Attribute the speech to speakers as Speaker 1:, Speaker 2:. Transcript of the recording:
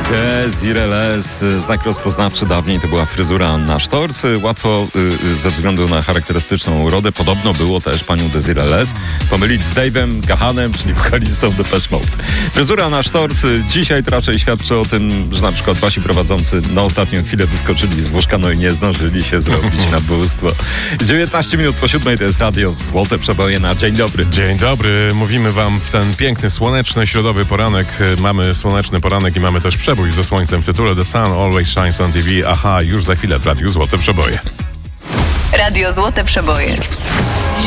Speaker 1: Desiree Les, znak rozpoznawczy dawniej to była fryzura na sztorc. Łatwo ze względu na charakterystyczną urodę, podobno było też panią Desiree Les pomylić z Dave'em Gahanem, czyli wokalistą Depeche Mode. Fryzura na sztorc dzisiaj to raczej świadczy o tym, że na przykład wasi prowadzący na ostatnią chwilę wyskoczyli z łóżka, no i nie zdążyli się zrobić na bóstwo. 19 minut po 7 to jest radio Złote Przeboje na Dzień Dobry.
Speaker 2: Dzień dobry, mówimy wam w ten piękny, słoneczny, środowy poranek. Mamy słoneczny poranek i mamy też przebój ze słońcem w tytule The Sun Always Shines on TV. Aha, już za chwilę w Radiu Złote Przeboje.
Speaker 3: Radio Złote Przeboje.